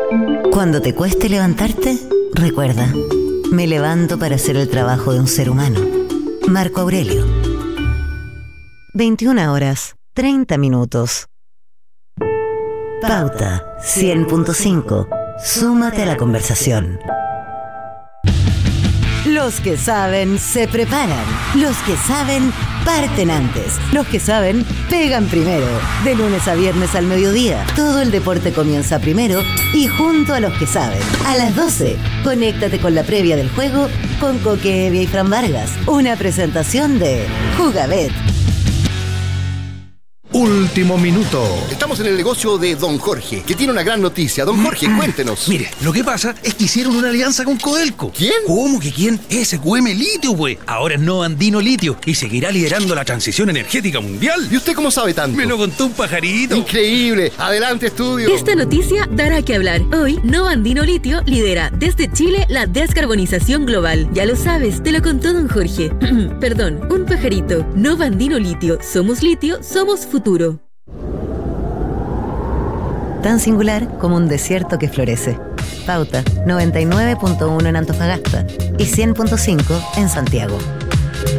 Cuando te cueste levantarte, recuerda, me levanto para hacer el trabajo de un ser humano. Marco Aurelio. 21:30. Pauta 100.5. Súmate a la conversación. Los que saben se preparan. Los que saben parten antes. Los que saben pegan primero. De lunes a viernes al mediodía. Todo el deporte comienza primero y junto a los que saben. A las 12, conéctate con la previa del juego con Coque Evia y Fran Vargas. Una presentación de Jugabet. Último minuto. Estamos en el negocio de Don Jorge, que tiene una gran noticia. Don Jorge, cuéntenos. Mire, lo que pasa es que hicieron una alianza con Codelco. ¿Quién? ¿Cómo que quién? SQM Litio, güey. Ahora es Nova Andino Litio y seguirá liderando la transición energética mundial. ¿Y usted cómo sabe tanto? Me lo contó un pajarito. Increíble. Adelante, estudio. Esta noticia dará que hablar. Hoy, Nova Andino Litio lidera desde Chile la descarbonización global. Ya lo sabes, te lo contó Don Jorge. Perdón, un pajarito. Nova Andino Litio. Somos litio, somos futuro. Tan singular como un desierto que florece. Pauta 99.1 en Antofagasta y 100.5 en Santiago.